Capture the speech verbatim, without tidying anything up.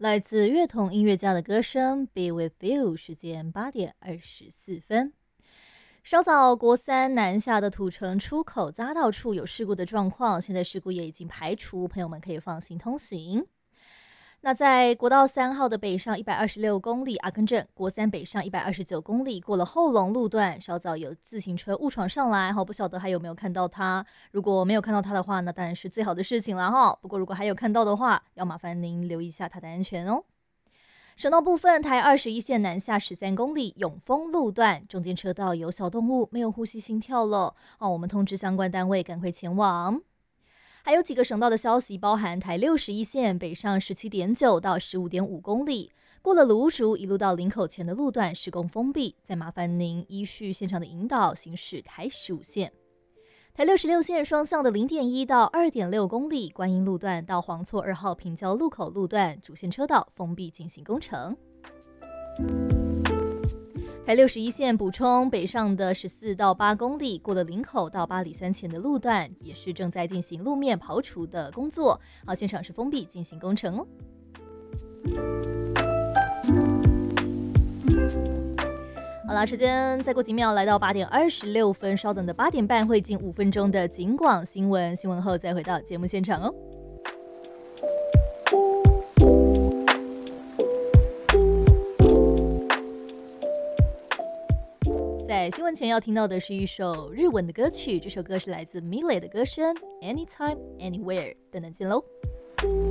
来自乐童音乐家的歌声 Be With You， 时间八点二十四分。稍早国三南下的土城出口匝道处有事故的状况，现在事故也已经排除，朋友们可以放心通行。那在国道三号的北上一百二十六公里阿根镇，国三北上一百二十九公里，过了后龙路段，稍早有自行车误闯上来，好，不晓得还有没有看到他？如果没有看到他的话，那当然是最好的事情了哈。不过如果还有看到的话，要麻烦您留意一下他的安全哦。省道部分，台二十一线南下十三公里永丰路段，中间车道有小动物没有呼吸心跳了，哦，我们通知相关单位赶快前往。还有几个省道的消息，包含台六十一线北上十七点九到十五点五公里，过了芦竹一路到林口前的路段施工封闭，再麻烦您依序现场的引导行驶台十五线。台六十六线双向的零点一到二点六公里，观音路段到黄厝二号平交路口路段主线车道封闭进行工程。台六十一线补充北上的十四到八公里，过了林口到八里三前的路段，也是正在进行路面刨除的工作，好，现场是封闭进行工程哦。好了，时间再过几秒来到八点二十六分，稍等的八点半会进五分钟的警广新闻，新闻后再回到节目现场哦。在新闻前要听到的是一首日文的歌曲，这首歌是来自 Milet 的歌声 Anytime Anywhere， 等等见喽。